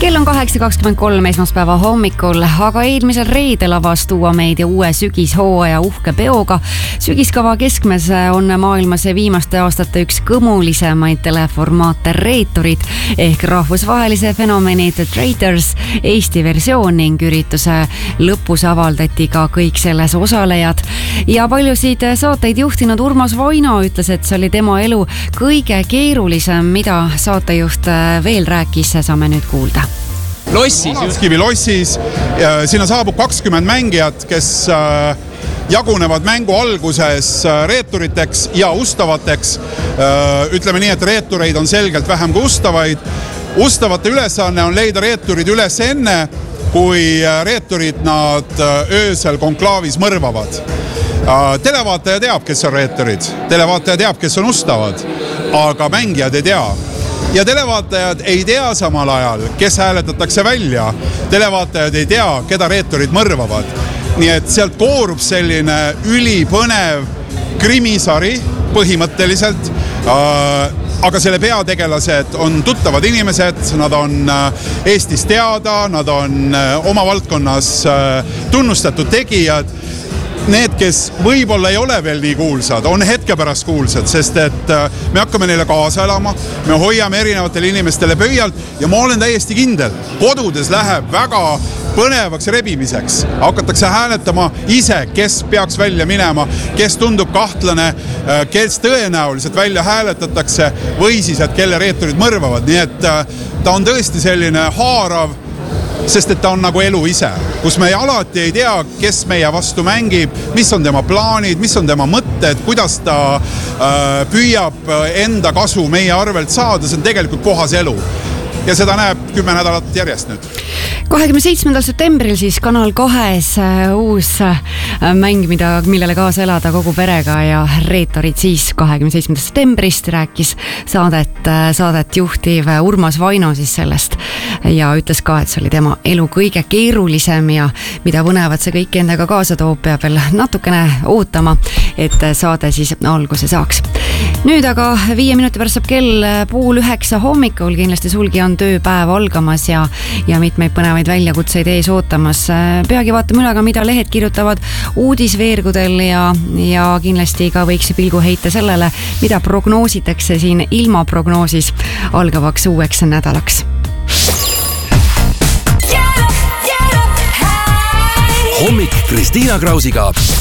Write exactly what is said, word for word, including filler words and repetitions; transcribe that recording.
Kell on kaheksa kakskümmend kolm esmaspäeva hommikul, aga eelmisel reedel avas Duo Meedia uue sügishooaja uhke peoga. Sügiskava keskmes on maailmas viimaste aastate üks kõmulisemaid teleformaate Reeturid ehk rahvusvahelise fenomeni The Traitors Eesti versioon ning ürituse lõpus avaldati ka kõik selles osalejad. Ja paljusid saateid juhtinud Urmas Vaino ütles, et see oli tema elu kõige keerulisem, mida saatejuht veel rääkis, saame nüüd kuulda. Lossis, Kivi lossis, sinna saabub kakskümmend mängijat, kes jagunevad mängu alguses reeturiteks ja ustavateks. Ütleme nii, et reetureid on selgelt vähem kui ustavaid. Ustavate ülesanne on leida reeturid üles enne, kui reeturid nad öösel konklaavis mõrvavad. Televaataja teab, kes on reeturid. Televaataja teab, kes on ustavad, aga mängijad ei tea. Ja televaatajad ei tea samal ajal, kes hääletatakse välja. Televaatajad ei tea, keda reeturid mõrvavad. Nii et sealt koorub selline ülipõnev krimisari põhimõtteliselt, aga selle peategelased on tuttavad inimesed, nad on Eestis teada, nad on oma valdkonnas tunnustatud tegijad. Need, kes võib-olla ei ole veel nii kuulsad, on hetke pärast kuulsad, sest et me hakkame neile kaasa elama, me hoiame erinevatele inimestele pöialt ja ma olen täiesti kindel, kodudes läheb väga põnevaks rebimiseks. Hakatakse hääletama ise, kes peaks välja minema, kes tundub kahtlane, kes tõenäoliselt välja hääletatakse või siis, et kelle reeturid mõrvavad. Nii et ta on tõesti selline haarav, sest et ta on nagu elu ise, kus me alati ei tea, kes meie vastu mängib, mis on tema plaanid, mis on tema mõtted, kuidas ta äh, püüab enda kasu meie arvelt saada, see on tegelikult kohas elu. Ja seda näeb kümme nädalat järjest nüüd. kahekümne seitsmendal septembril siis Kanal kahes uus mäng, mida, millele kaasa elada kogu perega ja reetorid siis kahekümne seitsmendast septembrist rääkis saadet, saadet juhtiv Urmas Vaino siis sellest ja ütles ka, et see oli tema elu kõige keerulisem ja mida põnevat see kõik endaga kaasa toob, peab veel natukene ootama, et saade siis alguse saaks. Nüüd aga viie minuti pärast saab kell pool üheksa hommikul, kindlasti sulgi on tööpäev algamas ja, ja mitmeid põnevaid väljakutseid ees ootamas. Peagi vaatame üle, mida lehed kirjutavad uudisveergudel ja, ja kindlasti ka võiks pilgu heita sellele, mida prognoositakse siin ilmaprognoosis algavaks uueks nädalaks. Hommik Kristiina Krausiga